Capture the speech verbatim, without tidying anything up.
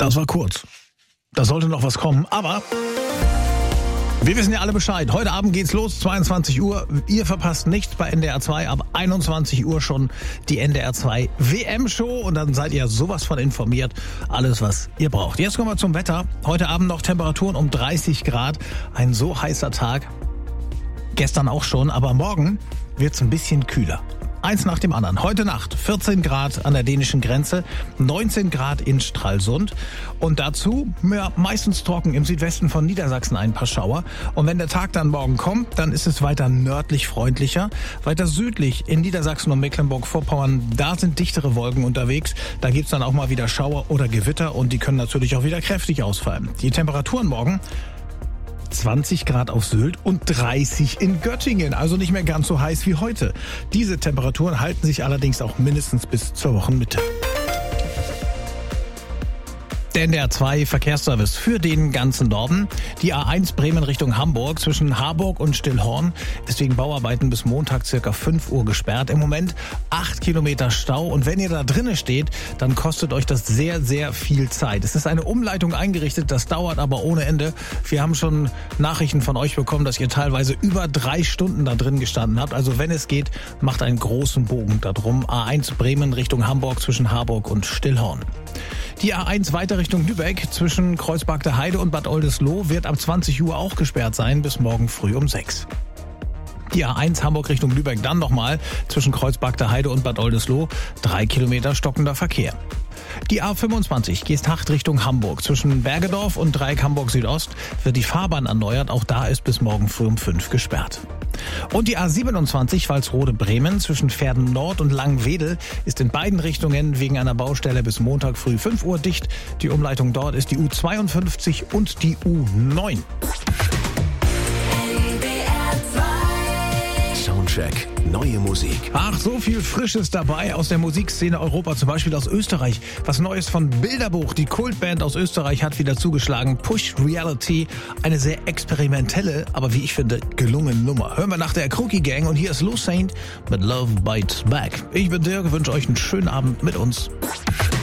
Das war kurz. Da sollte noch was kommen, aber wir wissen ja alle Bescheid. Heute Abend geht's los, zweiundzwanzig Uhr. Ihr verpasst nichts bei N D R zwei. Ab einundzwanzig Uhr schon die N D R zwei W M-Show. Und dann seid ihr sowas von informiert. Alles, was ihr braucht. Jetzt kommen wir zum Wetter. Heute Abend noch Temperaturen um dreißig Grad. Ein so heißer Tag. Gestern auch schon, aber morgen wird's ein bisschen kühler. Eins nach dem anderen. Heute Nacht vierzehn Grad an der dänischen Grenze, neunzehn Grad in Stralsund und dazu ja, meistens trocken im Südwesten von Niedersachsen ein paar Schauer. Und wenn der Tag dann morgen kommt, dann ist es weiter nördlich freundlicher. Weiter südlich in Niedersachsen und Mecklenburg-Vorpommern, da sind dichtere Wolken unterwegs. Da gibt's dann auch mal wieder Schauer oder Gewitter und die können natürlich auch wieder kräftig ausfallen. Die Temperaturen morgen zwanzig Grad auf Sylt und dreißig in Göttingen, also nicht mehr ganz so heiß wie heute. Diese Temperaturen halten sich allerdings auch mindestens bis zur Wochenmitte. Der N D R zwei Verkehrsservice für den ganzen Norden. Die A eins Bremen Richtung Hamburg zwischen Harburg und Stillhorn ist wegen Bauarbeiten bis Montag circa fünf Uhr gesperrt. Im Moment acht Kilometer Stau und wenn ihr da drinnen steht, dann kostet euch das sehr, sehr viel Zeit. Es ist eine Umleitung eingerichtet, das dauert aber ohne Ende. Wir haben schon Nachrichten von euch bekommen, dass ihr teilweise über drei Stunden da drin gestanden habt. Also wenn es geht, macht einen großen Bogen darum. A eins Bremen Richtung Hamburg zwischen Harburg und Stillhorn. Die A eins weiter Richtung Lübeck zwischen Kreuzberg der Heide und Bad Oldesloe wird ab zwanzig Uhr auch gesperrt sein bis morgen früh um sechs. Die A eins Hamburg Richtung Lübeck dann nochmal zwischen Kreuzberg der Heide und Bad Oldesloe, drei Kilometer stockender Verkehr. Die A fünfundzwanzig Geesthacht Richtung Hamburg zwischen Bergedorf und Dreieck Hamburg Südost wird die Fahrbahn erneuert, auch da ist bis morgen früh um fünf gesperrt. Und die A siebenundzwanzig Walsrode-Bremen zwischen Verden Nord und Langwedel ist in beiden Richtungen wegen einer Baustelle bis Montag früh fünf Uhr dicht. Die Umleitung dort ist die U zweiundfünfzig und die U neun. Soundcheck. Neue Musik. Ach, so viel Frisches dabei aus der Musikszene Europa, zum Beispiel aus Österreich. Was Neues von Bilderbuch. Die Kultband aus Österreich hat wieder zugeschlagen. Push Reality. Eine sehr experimentelle, aber wie ich finde, gelungene Nummer. Hören wir nach der Crookie Gang und hier ist Lou Saint mit Love Bites Back. Ich bin Dirk, wünsche euch einen schönen Abend mit uns.